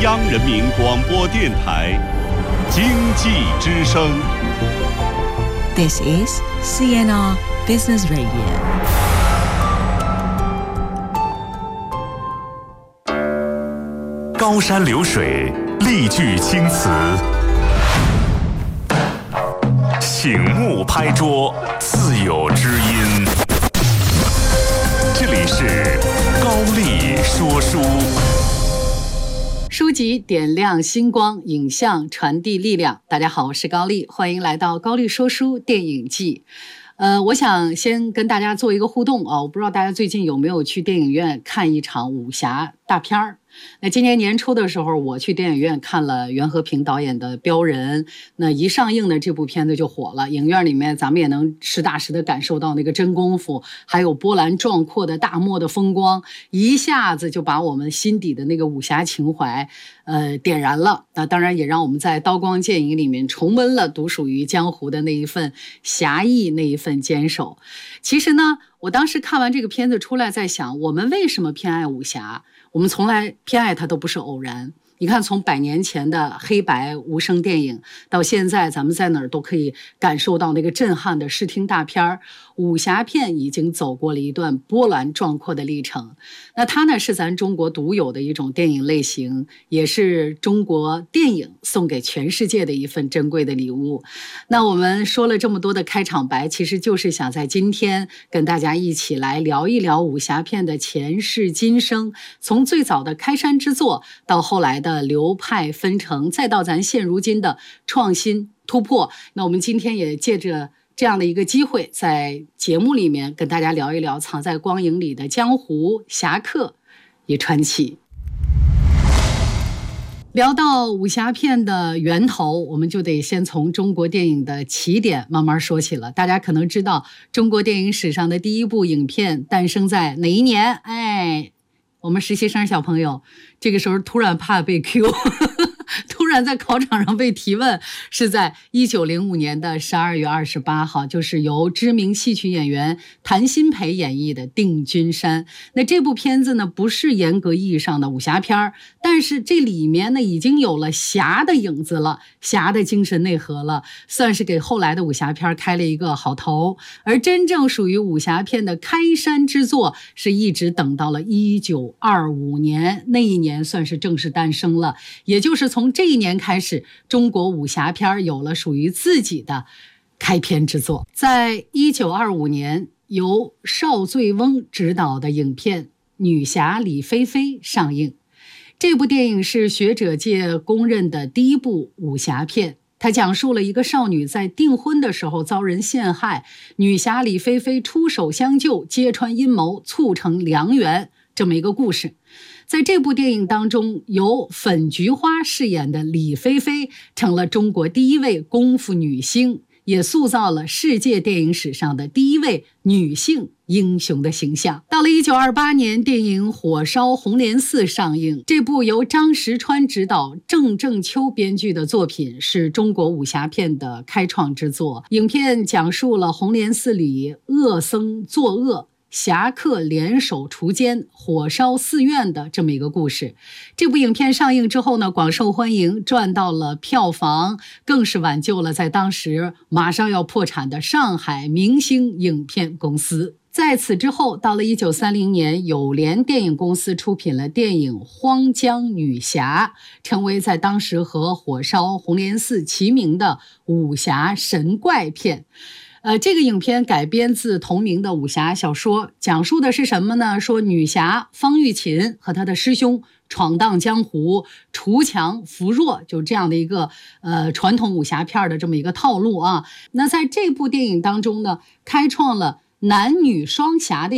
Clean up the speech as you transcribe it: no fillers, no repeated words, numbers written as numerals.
央人民广播电台经济之声。 This is CNR Business Radio. 高山流水，丽句青词，醒目拍桌，自有知音。这里是高丽说书。 书籍点亮星光，影像传递力量。大家好，我是高丽，欢迎来到高丽说书电影季。我想先跟大家做一个互动啊，我不知道大家最近有没有去电影院看一场武侠大片儿。那今年年初的时候，我去电影院看了袁和平导演的《镖人》，那一上映的这部片子就火了。影院里面咱们也能实打实的感受到那个真功夫，还有波澜壮阔的大漠的风光，一下子就把我们心底的那个武侠情怀点燃了。那当然也让我们在刀光剑影里面重温了独属于江湖的那一份侠义，那一份坚守。其实呢，我当时看完这个片子出来，在想我们为什么偏爱武侠，我们从来偏爱它都不是偶然。你看，从100年前的黑白无声电影，到现在咱们在哪儿都可以感受到那个震撼的视听大片儿，武侠片已经走过了一段波澜壮阔的历程。那它呢，是咱中国独有的一种电影类型，也是中国电影送给全世界的一份珍贵的礼物。那我们说了这么多的开场白，其实就是想在今天跟大家一起来聊一聊武侠片的前世今生，从最早的开山之作，到后来的流派纷呈，再到咱现如今的创新突破。那我们今天也借着这样的一个机会，在节目里面跟大家聊一聊藏在光影里的江湖侠客与传奇。聊到武侠片的源头，我们就得先从中国电影的起点慢慢说起了。大家可能知道，中国电影史上的第一部影片诞生在哪一年？我们实习生小朋友这个时候突然怕被 Q 突然在考场上被提问，是在1905年的12月28号，就是由知名戏曲演员谭鑫培演绎的《定军山》。那这部片子呢，不是严格意义上的武侠片，但是这里面呢已经有了侠的影子了，侠的精神内核了，算是给后来的武侠片开了一个好头。而真正属于武侠片的开山之作，是一直等到了1925年，那一年算是正式诞生了。也就是从这一年开始，中国武侠片有了属于自己的开篇之作。在1925年，由邵醉翁执导的影片《女侠李菲菲》上映。这部电影是学者界公认的第一部武侠片，它讲述了一个少女在订婚的时候遭人陷害，女侠李菲菲出手相救，揭穿阴谋，促成良缘，这么一个故事。在这部电影当中，由粉菊花饰演的李菲菲成了中国第一位功夫女星，也塑造了世界电影史上的第一位女性英雄的形象。到了1928年，电影《火烧红莲寺》上映。这部由张石川执导、郑正秋编剧的作品，是中国武侠片的开创之作。影片讲述了红莲寺里恶僧作恶，侠客联手除奸，火烧寺院的这么一个故事。这部影片上映之后呢，广受欢迎，赚到了票房，更是挽救了在当时马上要破产的上海明星影片公司。在此之后，到了1930年，友联电影公司出品了电影《荒江女侠》，成为在当时和《火烧红莲寺》齐名的武侠神怪片。这个影片改编自同名的武侠小说，讲述的是什么呢？说女侠方玉琴和她的师兄闯荡江湖，除强扶弱，就这样的一个传统武侠片的这么一个套路啊。那在这部电影当中呢，开创了男女双侠的